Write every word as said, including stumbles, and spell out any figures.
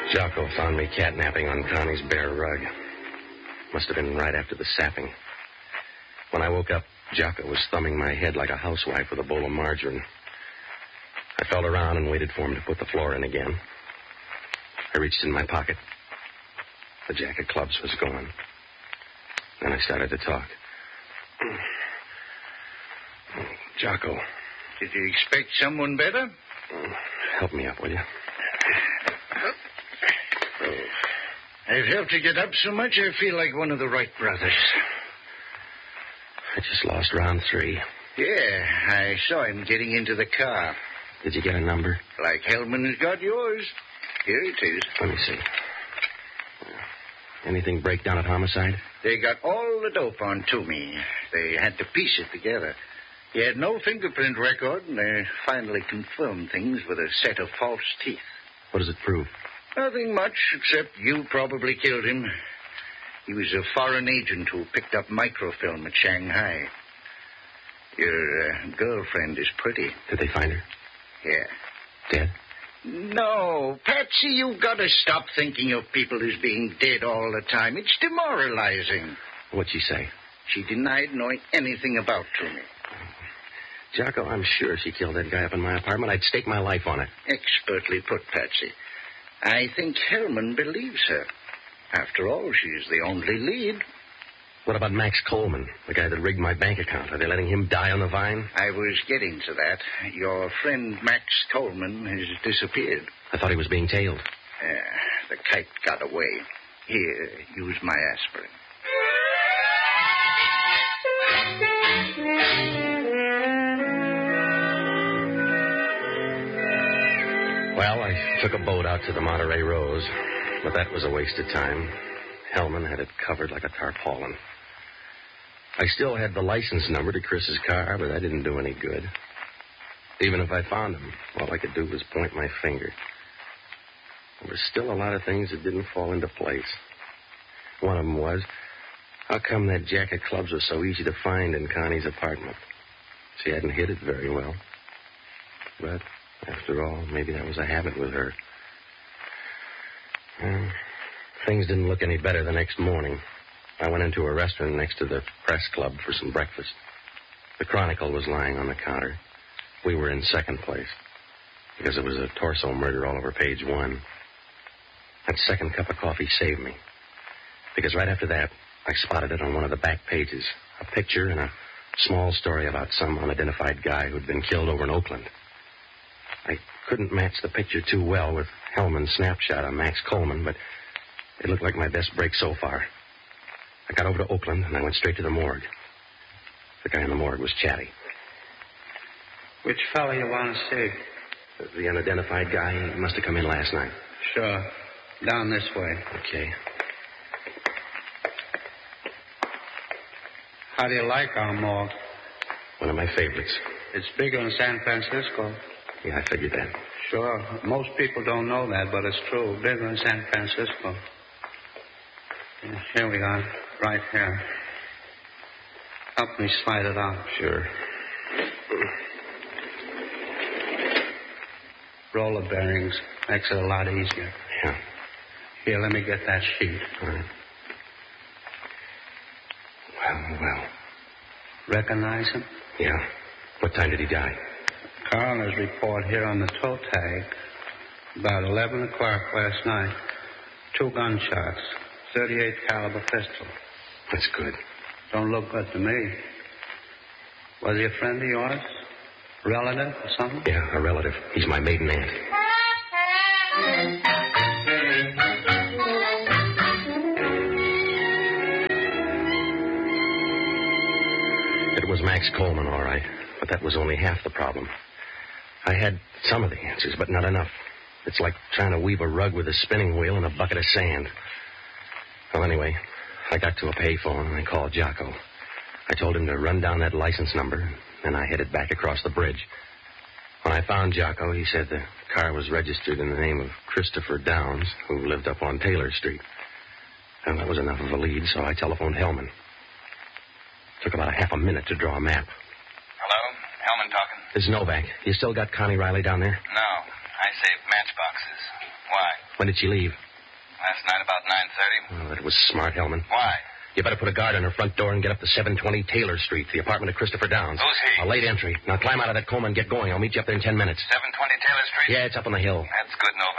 Jocko found me catnapping on Connie's bare rug. Must have been right after the sapping. When I woke up, Jocko was thumbing my head like a housewife with a bowl of margarine. I felt around and waited for him to put the floor in again. I reached in my pocket. The jack of clubs was gone. Then I started to talk. Jocko. Did you expect someone better? Help me up, will you? I've helped you get up so much I feel like one of the Wright brothers. I just lost round three. Yeah, I saw him getting into the car. Did you get a number? Like Hellman has got yours. Here it is. Let me see. Anything break down at homicide? They got all the dope on Toomey. They had to piece it together. He had no fingerprint record, and they finally confirmed things with a set of false teeth. What does it prove? Nothing much, except you probably killed him. He was a foreign agent who picked up microfilm at Shanghai. Your uh, girlfriend is pretty. Did they find her? Yeah. Dead? No, Patsy, you've got to stop thinking of people as being dead all the time. It's demoralizing. What'd she say? She denied knowing anything about Toomey. Jocko, I'm sure she killed that guy up in my apartment. I'd stake my life on it. Expertly put, Patsy. I think Hellman believes her. After all, she's the only lead. What about Max Coleman, the guy that rigged my bank account? Are they letting him die on the vine? I was getting to that. Your friend Max Coleman has disappeared. I thought he was being tailed. Uh, the kite got away. Here, use my aspirin. Well, I took a boat out to the Monterey Rose, but that was a waste of time. Hellman had it covered like a tarpaulin. I still had the license number to Chris's car, but that didn't do any good. Even if I found him, all I could do was point my finger. There were still a lot of things that didn't fall into place. One of them was, how come that jack of clubs was so easy to find in Connie's apartment? She hadn't hid it very well. But, after all, maybe that was a habit with her. Well, things didn't look any better the next morning. I went into a restaurant next to the press club for some breakfast. The Chronicle was lying on the counter. We were in second place because it was a torso murder all over page one. That second cup of coffee saved me because right after that, I spotted it on one of the back pages, a picture and a small story about some unidentified guy who'd been killed over in Oakland. I couldn't match the picture too well with Hellman's snapshot of Max Coleman, but it looked like my best break so far. I got over to Oakland, and I went straight to the morgue. The guy in the morgue was chatty. Which fellow you want to see? The, the unidentified guy, he must have come in last night. Sure. Down this way. Okay. How do you like our morgue? One of my favorites. It's bigger in San Francisco. Yeah, I figured that. Sure. Most people don't know that, but it's true. Bigger in San Francisco. Yeah, here we are. Right here. Help me slide it out. Sure. Roller bearings. Makes it a lot easier. Yeah. Here, let me get that sheet. All right. Well, well. Recognize him? Yeah. What time did he die? Coroner's report here on the toe tag. About eleven o'clock last night. Two gunshots. thirty-eight caliber pistol. That's good. Don't look good to me. Was he a friend of yours? Relative or something? Yeah, a relative. He's my maiden aunt. It was Max Coleman, all right, but that was only half the problem. I had some of the answers, but not enough. It's like trying to weave a rug with a spinning wheel and a bucket of sand. Well, anyway, I got to a payphone and I called Jocko. I told him to run down that license number, and I headed back across the bridge. When I found Jocko, he said the car was registered in the name of Christopher Downs, who lived up on Taylor Street. And that was enough of a lead, so I telephoned Hellman. Took about a half a minute to draw a map. Hello? Hellman talking. This is Novak. You still got Connie Riley down there? No. I saved Matchbox. Alexis. Why? When did she leave? Last night about nine thirty. Oh, that was smart, Hellman. Why? You better put a guard on her front door and get up to seven twenty Taylor Street, the apartment of Christopher Downs. Who's he? A late entry. Now climb out of that coma and get going. I'll meet you up there in ten minutes. seven twenty Taylor Street? Yeah, it's up on the hill. That's good, no